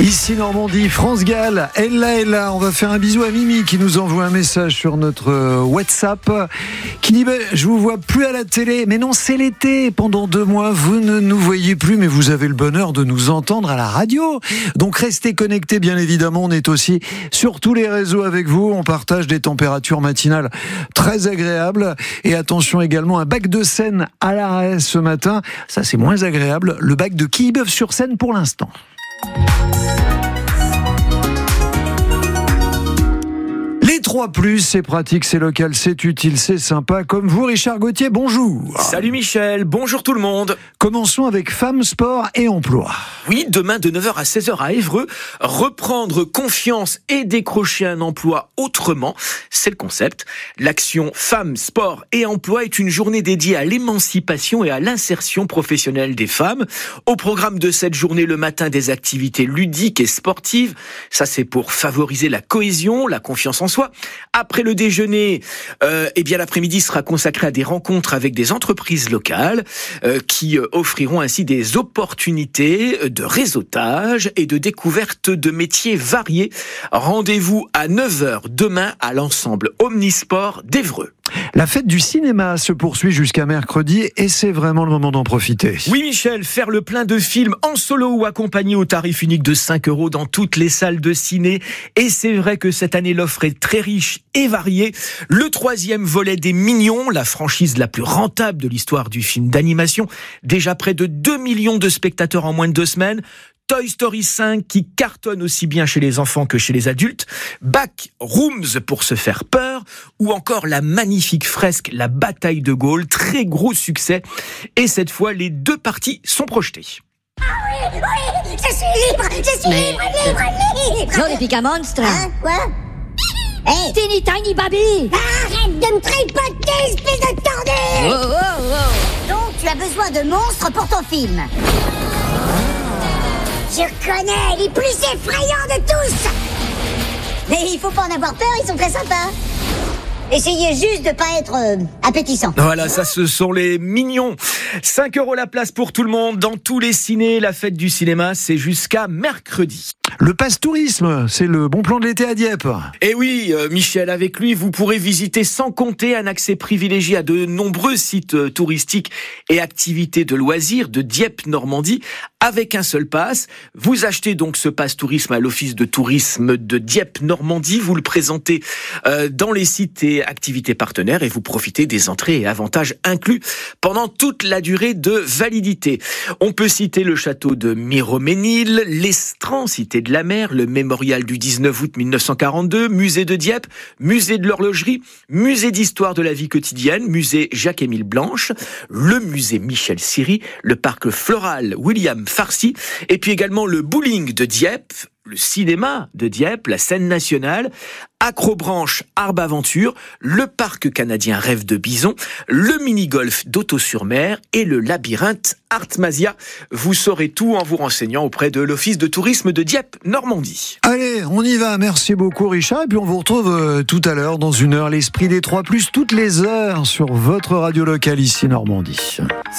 Ici Normandie, France Gall, elle est là. On va faire un bisou à Mimi qui nous envoie un message sur notre WhatsApp qui dit je vous vois plus à la télé. Mais non, c'est l'été. Pendant 2 mois, vous ne nous voyez plus, mais vous avez le bonheur de nous entendre à la radio. Donc restez connectés, bien évidemment. On est aussi sur tous les réseaux avec vous. On partage des températures matinales très agréables. Et attention également, un bac de Seine à l'arrêt ce matin. Ça, c'est moins agréable. Le bac de Quillebeuf-sur-Seine pour l'instant. Les 3+, c'est pratique, c'est local, c'est utile, c'est sympa. Comme vous, Richard Gauthier, bonjour. Salut Michel, bonjour tout le monde. Commençons avec Femmes, Sport et Emploi. Oui, demain de 9h à 16h à Évreux, reprendre confiance et décrocher un emploi autrement, c'est le concept. L'action Femmes, Sport et Emploi est une journée dédiée à l'émancipation et à l'insertion professionnelle des femmes. Au programme de cette journée, le matin, des activités ludiques et sportives. Ça, c'est pour favoriser la cohésion, la confiance en soi. Après le déjeuner, l'après-midi sera consacré à des rencontres avec des entreprises locales qui offriront ainsi des opportunités de réseautage et de découverte de métiers variés. Rendez-vous à 9h demain à l'ensemble Omnisport d'Évreux. La fête du cinéma se poursuit jusqu'à mercredi et c'est vraiment le moment d'en profiter. Oui Michel, faire le plein de films en solo ou accompagné au tarif unique de 5 € dans toutes les salles de ciné. Et c'est vrai que cette année l'offre est très riche et variée. Le 3e volet des Mignons, la franchise la plus rentable de l'histoire du film d'animation. Déjà près de 2 millions de spectateurs en moins de 2 semaines. Toy Story 5 qui cartonne aussi bien chez les enfants que chez les adultes, Backrooms pour se faire peur, ou encore la magnifique fresque La Bataille de Gaulle, très gros succès, et cette fois les 2 parties sont projetées. Ah oui, je suis libre, Non, les pica monstres. Hein, quoi? Hey, Teeny tiny baby. arrête de me tripoter, espèce de tordu! Oh. Donc, tu as besoin de monstres pour ton film. Je connais les plus effrayants de tous. Mais il faut pas en avoir peur, ils sont très sympas. Essayez juste de pas être appétissant. Voilà, ça ce sont les Mignons. 5 € la place pour tout le monde dans tous les cinés. La fête du cinéma, c'est jusqu'à mercredi. Le passe-tourisme, c'est le bon plan de l'été à Dieppe. Et oui, Michel, avec lui, vous pourrez visiter sans compter un accès privilégié à de nombreux sites touristiques et activités de loisirs de Dieppe, Normandie, avec un seul pass. Vous achetez donc ce passe-tourisme à l'office de tourisme de Dieppe, Normandie. Vous le présentez dans les sites et activités partenaires et vous profitez des entrées et avantages inclus pendant toute la durée de validité. On peut citer le château de Miroménil, l'Estran, cité de la mer, le mémorial du 19 août 1942, musée de Dieppe, musée de l'horlogerie, musée d'histoire de la vie quotidienne, musée Jacques-Émile Blanche, le musée Michel Siry, le parc floral William Farcy, et puis également le bowling de Dieppe, le cinéma de Dieppe, la scène nationale, Acrobranche Arbre Aventure, le parc canadien Rêve de Bison, le mini-golf d'Auto-sur-Mer et le labyrinthe Artmasia. Vous saurez tout en vous renseignant auprès de l'office de tourisme de Dieppe, Normandie. Allez, on y va. Merci beaucoup Richard. Et puis on vous retrouve tout à l'heure dans 1 heure. L'esprit des 3+, toutes les heures sur votre radio locale ici Normandie.